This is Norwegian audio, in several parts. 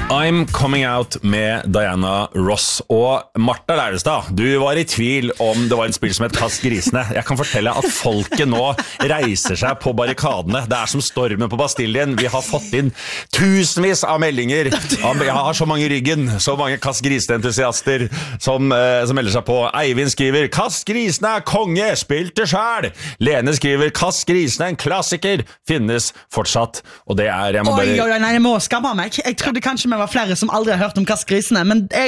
I'm Coming Out med Diana Ross. Og Martha Leirestad, du var I tvil om det var en spill som het Kast grisene. Jeg kan fortelle at folket nå reiser seg på barrikadene. Det som stormen på Bastiljen. Vi har fått inn tusenvis av meldinger. Jeg har så mange I ryggen, så mange Kast grisene-entusiaster som melder seg på. Eivind skriver, Kast grisene konge, spilte selv. Lene skriver, Kast grisene en klassiker, finnes fortsatt. Og det jeg må bare... Oi, nei, jeg må skamme meg. Jeg trodde kanskje var flere som aldri har hørt om Kastgrisene, men det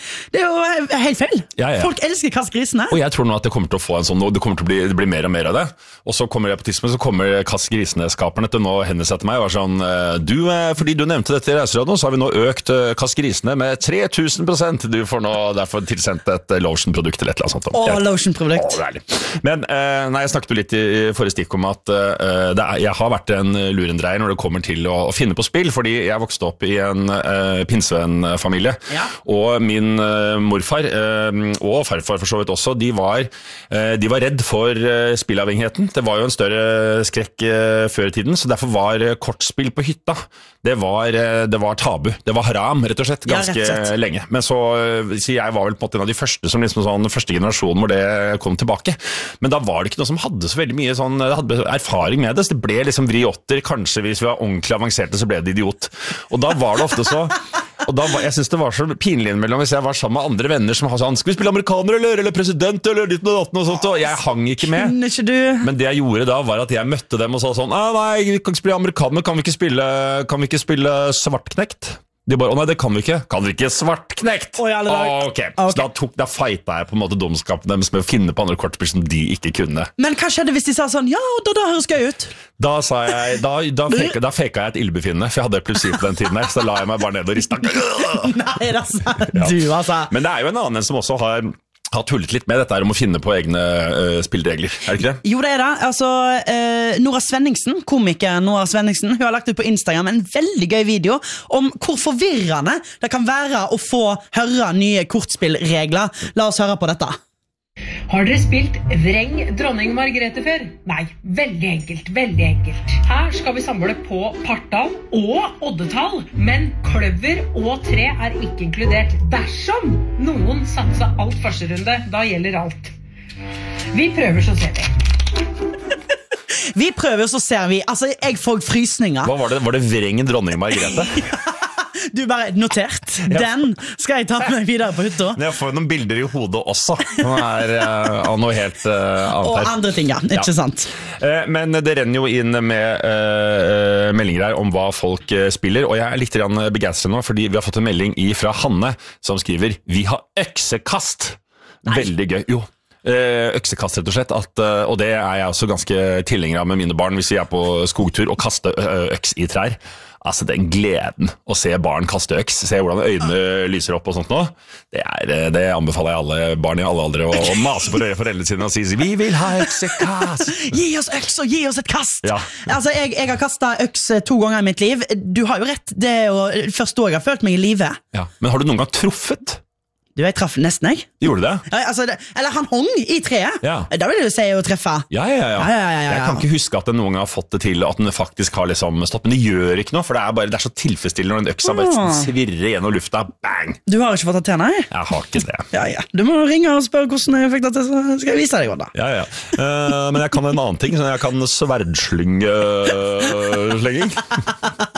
jo helt feil. Ja. Folk elsker Kastgrisene. Og jeg tror nå at det kommer til å få en sånn, det kommer til å bli mer og mer av det. Og så kommer så kommer Kastgrisene-skaperne til nå å hende seg til meg og var sånn, fordi du nevnte dette I Reiseradioen, så har vi nå økt Kastgrisene med 3000%. Du får nå derfor tilsendt et lotion-produkt eller et eller annet sånt. Lotion-produkt. Deilig. Men nei, jeg snakket jo litt I forrige stikk om at jeg har vært en lurendreier når det kommer til å finne på spill, fordi jeg vokste opp I en pinsevenn-familie. Ja. Og min morfar og farfar for så vidt også, de var redd for spillavhengigheten. Det var jo en større skrekk før I tiden, så derfor var kortspill på hytta, det var tabu. Det var haram, rett og slett, ganske lenge. Men så jeg var vel på en måte en av de første som liksom sånn, første generasjonen hvor det kom tilbake. Men da var det ikke noe som hadde så veldig mye sånn, hadde erfaring med det, så det ble liksom vriotter, kanskje hvis vi var ordentlig avanserte, så ble det idiot. Og da var det ofte så jeg synes det var så pinlig innimellom hvis jeg var sammen med andre venner som har sånn, skal vi spille amerikaner eller president eller ditt og datten og sånt, og jeg hang ikke med. Men det jeg gjorde da var at jeg møtte dem og sa sånn, nei, vi kan ikke spille amerikaner, kan vi ikke spille svartknekt? De bare, nei, det kan vi ikke svartknekt? Okay. Så da fightet jeg på en måte dumskapen deres med å finne på andre kortspill som de ikke kunne. Men hva skjedde hvis de sa sånn, ja, da høres gøy ut? Da sa jeg, da feket jeg et ildbefinnende, for jeg hadde epilepsi på den tiden her, så da la jeg meg bare ned og ristet. Nei, du altså. Men det jo en annen som også har tullet litt med dette om å finne på egne spillregler, det ikke det? Jo, det det. Altså, Nora Svenningsen, komiker Nora Svenningsen, hun har lagt ut på Instagram en veldig gøy video om hvor forvirrende det kan være å få høre nye kortspillregler. La oss høre på dette. Har dere spilt Vreng dronning Margrethe før? Nei, veldig enkelt, veldig enkelt. Her skal vi samle på partall og oddetall, men kløver og tre ikke inkludert. Dersom noen satser alt første runde, da gjelder alt. Vi prøver så ser vi. Vi prøver så ser vi. Altså, jeg får frysninger. Hva var det Vreng dronning Margrethe? Du bare notert. Den skal jeg ta med videre på hytta. Jeg får noen bilder I hodet også. Nå av noe helt annet her. Og andre ting, ikke sant? Men det renner jo inn med meldinger her om hva folk spiller, og jeg litt begeistret nå, fordi vi har fått en melding fra Hanne, som skriver, vi har øksekast. Nei. Veldig gøy. Jo. Øksekast rett og slett, og det jeg også ganske tilhenger av med mine barn hvis vi på skogtur og kaste øks I trær. Altså den gleden å se barn kaste øks, se hvordan øynene lyser opp og sånt nå, det anbefaler jeg alle barn I alle aldre å mase på foreldrene sine og si, vi vil ha øksekast. Gi oss øks og gi oss et kast. Ja. Altså, jeg har kastet øks 2 ganger I mitt liv. Du har jo rett, det først da jeg har følt meg I livet. Ja, men har du noen gang truffet? Du, jeg traff nesten, jeg. Gjorde du det? Ja, altså, eller han hong I treet. Ja. Da vil du si å treffe. Ja. Jeg kan ikke huske at den noen gang har fått det til at den faktisk har liksom stått, men det gjør ikke noe, for det så tilfredsstillende når en øksa bare svirrer gjennom lufta. Bang! Du har ikke fått det til, nei? Jeg har ikke det. Ja. Du må ringe og spørre hvordan jeg fikk det til, så skal jeg vise deg da. Ja. Men jeg kan en annen ting, så jeg kan sverdslenging.